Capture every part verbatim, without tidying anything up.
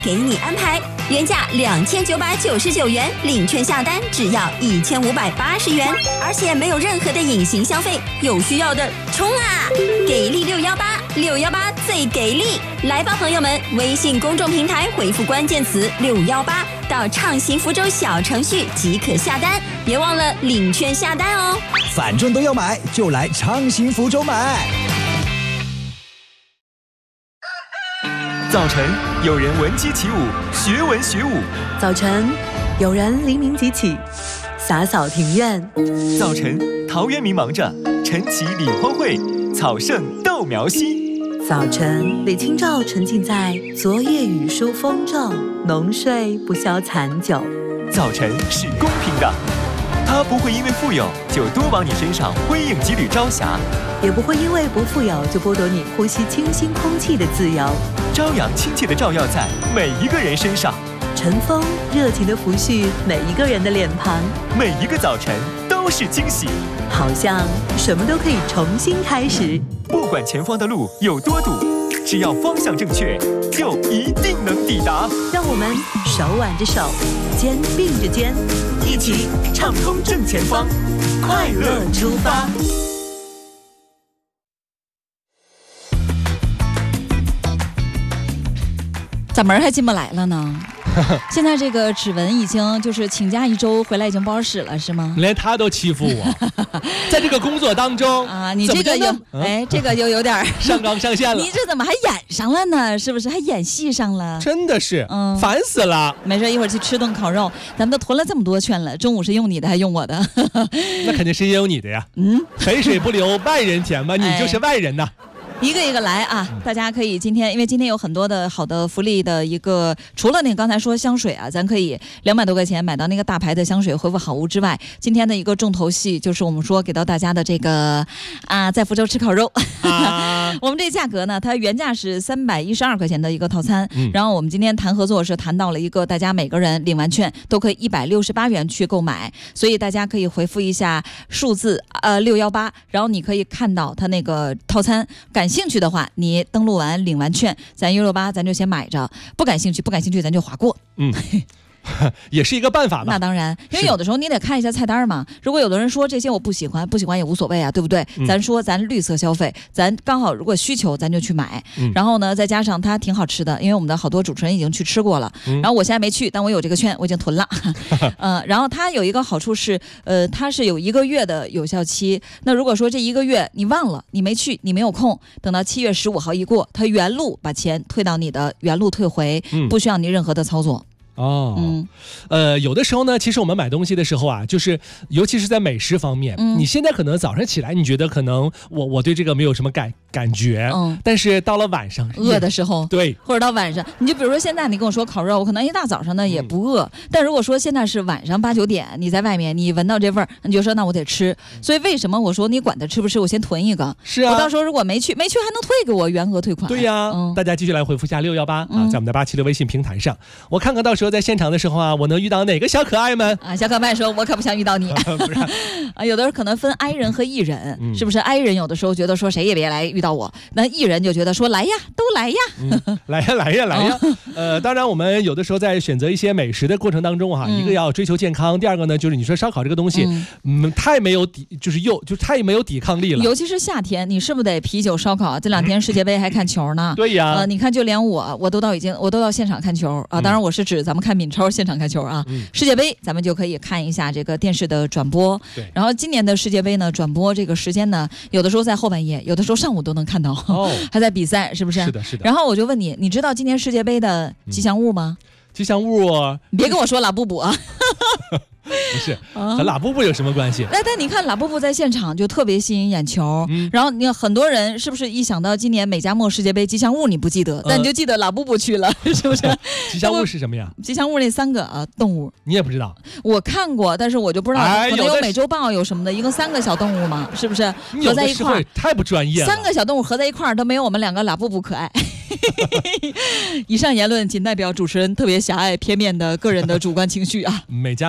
给你安排，原价两千九百九十九元，领券下单只要一千五百八十元，而且没有任何的隐形消费，有需要的冲啊！给力六一八，六一八最给力！来吧，朋友们，微信公众平台回复关键词六一八到畅行福州小程序即可下单，别忘了领券下单哦。 反正都要买，就来畅行福州买。 早晨，有人闻鸡起舞，学文学武； 早晨，有人黎明即起，洒扫庭院； 早晨，陶渊明忙着，晨起理荒秽，草盛豆苗稀； 早晨，李清照沉浸在昨夜雨疏风骤，浓睡不消残酒。 早晨是公平的，它不会因为富有就多往你身上辉映几缕朝霞， 也不会因为不富有就剥夺你呼吸清新空气的自由。 朝阳亲切地照耀在每一个人身上， 晨风热情地拂去每一个人的脸庞， 每一个早晨都是惊喜， 好像什么都可以重新开始。 不管前方的路有多堵，只要方向正确，就一定能抵达。 让我们手挽着手，肩并着肩，一起畅通正前方，快乐出发。 咋门还进不来了呢？现在这个指纹已经就是请假一周回来已经不好使了，是吗？ 连他都欺负我，在这个工作当中啊，你这个有、嗯、哎，这个又有点上纲上线了。 你这怎么还演上了呢？是不是还演戏上了？ 真的是，嗯，烦死了。 没事，一会儿去吃顿烤肉，咱们都囤了这么多券了，中午是用你的还用我的？ 那肯定是也有你的呀。嗯，肥水不流外人田嘛，你就是外人呐。哎， 一个一个来啊！大家可以今天，因为今天有很多的好的福利的一个，除了那个刚才说香水啊，咱可以两百多块钱买到那个大牌的香水，回复好物之外，今天的一个重头戏就是我们说给到大家的这个啊，在福州吃烤肉。啊、我们这价格呢，它原价是三百一十二块钱的一个套餐，嗯、然后我们今天谈合作是谈到了一个大家每个人领完券都可以一百六十八元去购买，所以大家可以回复一下数字呃六幺八，然后你可以看到它那个套餐感。兴趣的话，你登录完领完券，咱一六八咱就先买着；不感兴趣，不感兴趣咱就划过。嗯。 也是一个办法吧。 那当然，因为有的时候你得看一下菜单嘛。如果有的人说这些我不喜欢，不喜欢也无所谓啊，对不对？嗯、咱说咱绿色消费，咱刚好如果需求咱就去买。嗯、然后呢，再加上它挺好吃的，因为我们的好多主持人已经去吃过了。嗯、然后我现在没去，但我有这个券，我已经囤了。呃，然后它有一个好处是，呃，它是有一个月的有效期。那如果说这一个月你忘了，你没去，你没有空，等到七月十五号一过，它原路把钱退到你的原路退回，嗯、不需要你任何的操作。 哦，嗯，呃，有的时候呢，其实我们买东西的时候啊，就是尤其是在美食方面，嗯、你现在可能早上起来，你觉得可能我我对这个没有什么感感觉，嗯，但是到了晚上饿的时候， 对， 或者到晚上，你就比如说现在你跟我说烤肉，我可能一大早上呢也不饿，嗯、但如果说现在是晚上八九点，你在外面你闻到这味儿，你就说那我得吃。所以为什么我说你管他吃不吃，我先囤一个， 是啊， 我到时候如果没去，没去还能退给我原额退款。 对呀、啊，嗯、大家继续来回复下六幺八啊，在我们的八七六微信平台上，我看看到时候在现场的时候啊。我能遇到哪个小可爱们啊？小可爱说：“我可不想遇到你。不是啊，有的人可能分 I 人和 E 人，嗯、是不是 ？I 人有的时候觉得说谁也别来遇到我，那 E 人就觉得说来呀，都来呀， 嗯、来呀来呀来呀。呃，当然我们有的时候在选择一些美食的过程当中哈、啊，嗯、一个要追求健康，第二个呢就是你说烧烤这个东西，嗯，嗯太没有抵，就是又就太没有抵抗力了。 尤其是夏天，你是不是得啤酒烧烤？这两天世界杯还看球呢？ 对呀， 呃，你看就连我，我都到已经我都到现场看球啊。当然我是指咱们看闽超现场看球啊。嗯、世界杯咱们就可以看一下这个电视的转播，对。然后今年的世界杯呢，转播这个时间呢，有的时候在后半夜，有的时候上午都能看到，哦、还在比赛，是不是？ 是的，是的。 然后我就问你，你知道今年世界杯的吉祥物吗？ 嗯、吉祥物， 你别跟我说拉布布啊。 不是，和拉布布有什么关系？ 那、啊、但你看拉布布在现场就特别吸引眼球，嗯、然后你很多人是不是一想到今年美加墨世界杯吉祥物你不记得，呃、但你就记得拉布布去了，是不是？ 吉祥物是什么呀？ 吉祥物那三个啊动物， 你也不知道？ 我看过，但是我就不知道，哎、可能有美洲豹有什么的，一共三个小动物嘛，是不是？合在一块儿太不专业了， 三个小动物合在一块儿都没有我们两个拉布布可爱。以上言论仅代表主持人特别狭隘片面的个人的主观情绪啊。 美加墨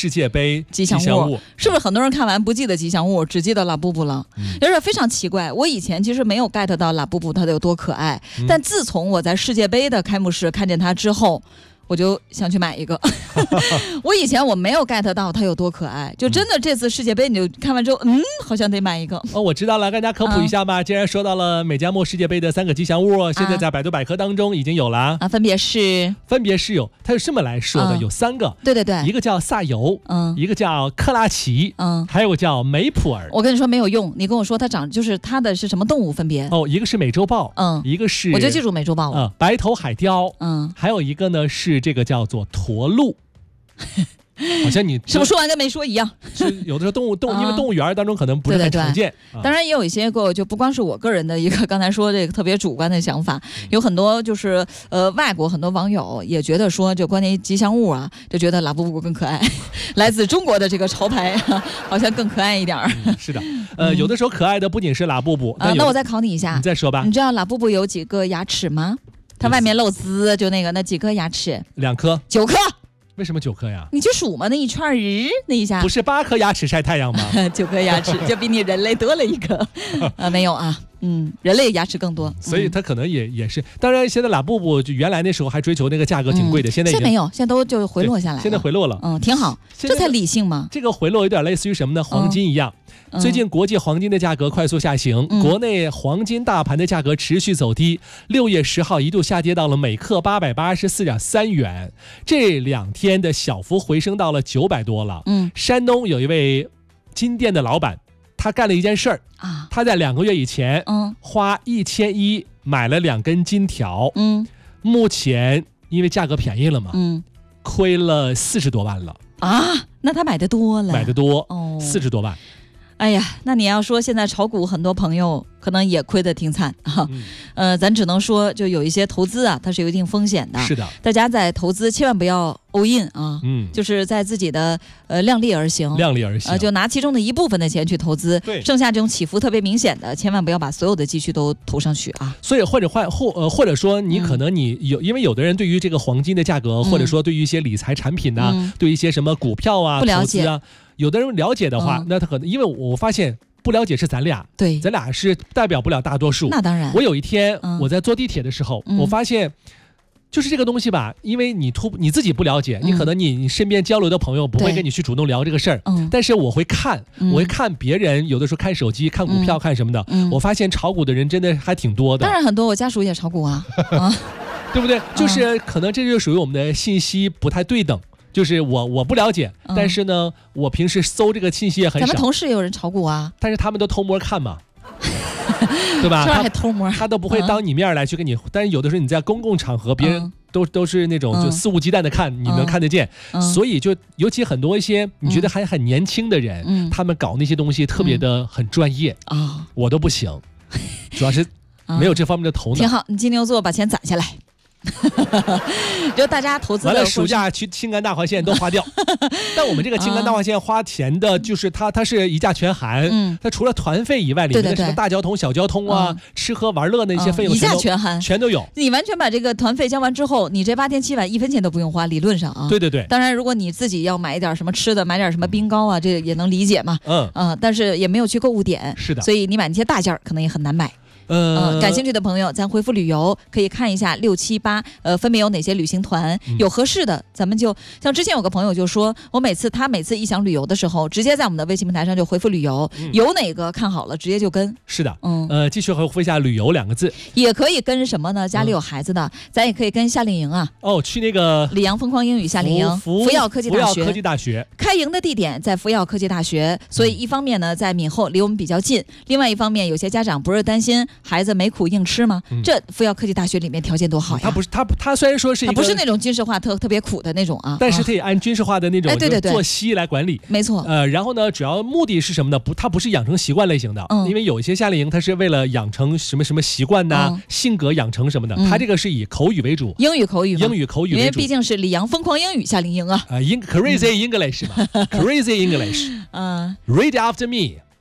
世界杯吉祥 物, 吉祥物是不是很多人看完不记得吉祥物，只记得拉布布了？ 嗯、 有点非常奇怪。我以前其实没有 get 到拉布布它有多可爱，嗯、但自从我在世界杯的开幕式看见它之后，我就想去买一个。我以前我没有 get 到它有多可爱，就真的这次世界杯你就看完之后，嗯，好像得买一个。 哦，我知道了，跟大家科普一下吧。嗯、既然说到了美加墨世界杯的三个吉祥物，现在在百度百科当中已经有了啊，分别是分别是有，它是这么来说的，嗯、有三个。 对对对， 一个叫萨尤， 嗯， 一个叫克拉奇，嗯，还有个叫梅普尔。 我跟你说没有用，你跟我说它长就是它的是什么动物分别？ 哦，一个是美洲豹，嗯，一个是我就记住美洲豹了， 嗯，白头海雕，嗯，还有一个呢是这个叫做驼鹿。好像你是不是说完跟没说一样？ 是有的时候动物动，因为动物园当中可能不是很常见。 对对对，当然也有一些个，就不光是我个人的一个刚才说这个特别主观的想法，有很多就是呃外国很多网友也觉得说，就关于吉祥物啊，就觉得拉布布更可爱，来自中国的这个潮牌好像更可爱一点。 嗯、是的，呃，有的时候可爱的不仅是拉布布。 啊、呃，那我再考你一下， 你再说吧。 你知道拉布布有几个牙齿吗？它外面露丝，就那个那几颗牙齿？ 两颗。 九颗。 为什么九颗呀？ 你去数嘛，那一圈儿那一下不是八颗牙齿晒太阳吗？ 九颗牙齿就比你人类多了一颗。啊，没有啊，嗯，人类牙齿更多， 所以它可能也也是。当然，现在拉布布就原来那时候还追求那个价格挺贵的， 嗯、 现在现在没有，现在都就回落下来了。 现在回落了， 嗯，挺好，这才理性嘛。 这个回落有点类似于什么呢？黄金一样。嗯、最近国际黄金的价格快速下行，嗯、国内黄金大盘的价格持续走低，六月十号一度下跌到了每克八百八十四点三元，这两天的小幅回升到了九百多了。嗯，山东有一位金店的老板，他干了一件事儿啊，他在两个月以前，嗯，花一千一买了两根金条，嗯，目前因为价格便宜了嘛，嗯，亏了四十多万了啊，那他买的多了， 买的多哦，四十多万。 哎呀，那你要说现在炒股，很多朋友可能也亏得挺惨啊。嗯、呃，咱只能说，就有一些投资啊，它是有一定风险的。 是的， 大家在投资千万不要 all in 啊，嗯，就是在自己的呃量力而行， 量力而行， 呃，就拿其中的一部分的钱去投资， 对， 剩下这种起伏特别明显的，千万不要把所有的积蓄都投上去啊。 所以或者换或呃或者说你可能你有，嗯、因为有的人对于这个黄金的价格，嗯、或者说对于一些理财产品呐、啊，嗯、对于一些什么股票啊、 不了解投资啊，有的人了解的话，嗯、那他可能因为我发现。不了解是咱俩， 对， 咱俩是代表不了大多数。 那当然， 我有一天、嗯、我在坐地铁的时候，嗯、我发现，就是这个东西吧，因为你突你自己不了解，嗯、你可能你你身边交流的朋友不会跟你去主动聊这个事儿，嗯、但是我会看，嗯、我会看别人有的时候看手机、看股票、嗯、看什么的，嗯、我发现炒股的人真的还挺多的。 当然很多，我家属也炒股啊，啊， 对不对？就是可能这就属于我们的信息不太对等。就是我我不了解，嗯、但是呢，我平时搜这个信息也很少。 咱们同事也有人炒股啊， 但是他们都偷摸看嘛，对吧？ 这还偷摸， 他都不会当你面来去跟你。嗯、但是有的时候你在公共场合，别人都、嗯、都是那种就肆无忌惮的看，嗯、你能看得见。嗯、所以就尤其很多一些你觉得还很年轻的人，嗯、他们搞那些东西特别的很专业啊，嗯、我都不行，主要是没有这方面的头脑。 挺好，你金牛座把钱攒下来。就大家投资完了，暑假去青甘大环线都花掉。但我们这个青甘大环线花钱的，就是它，它是一价全含。嗯，它除了团费以外，里面的什么大交通、小交通啊，嗯、吃喝玩乐那些费用， 一价全含， 全都有。 你完全把这个团费交完之后，你这八天七晚一分钱都不用花，理论上啊。 对对对。 当然，如果你自己要买一点什么吃的，买点什么冰糕啊，这也能理解嘛。嗯啊、呃，但是也没有去购物点。 是的。 所以你买那些大件可能也很难买。呃、嗯，感兴趣的朋友，咱回复旅游可以看一下六七八，呃，分别有哪些旅行团，嗯、有合适的，咱们就像之前有个朋友就说，我每次他每次一想旅游的时候，直接在我们的微信平台上就回复旅游，嗯、有哪个看好了，直接就跟。 是的，嗯，呃，继续回复一下旅游两个字， 也可以跟什么呢？家里有孩子的，嗯、咱也可以跟夏令营啊。 哦，去那个里昂疯狂英语夏令营， 福福耀科技大学， 福耀科技大学开营的地点在福耀科技大学，所以一方面呢，在闽后离我们比较近，另外一方面，有些家长不是担心孩子没苦硬吃吗？嗯、这福耀科技大学里面条件多好呀！ 它不是它它虽然说是一个， 它不是那种军事化特特别苦的那种啊， 但是它也按军事化的那种、 哎、对对对作息来管理， 没错。 呃，然后呢，主要目的是什么呢？不，它不是养成习惯类型的，嗯、因为有一些夏令营它是为了养成什么什么习惯呐、嗯、性格养成什么的，嗯、它这个是以口语为主， 英语口语， 英语口语为主， 因为毕竟是里昂疯狂英语夏令营啊， 啊、呃、，Crazy English 嘛，Crazy English， 嗯 ，Read after me。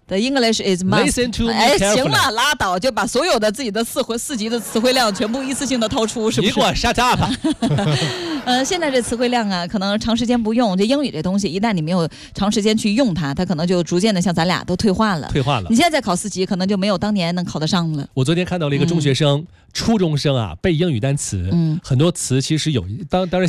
The English is must. Listen to me 哎， carefully. 行了，拉倒，就把所有的自己的四回四级的词汇量全部一次性的掏出，是不是？ 你给我 shut up 呃，现在这词汇量啊，可能长时间不用，这英语这东西，一旦你没有长时间去用它，它可能就逐渐的像咱俩都退化了。 退化了。 你现在再考四级，可能就没有当年能考得上了。 我昨天看到了一个中学生、嗯、初中生啊，背英语单词，嗯，很多词其实有当当然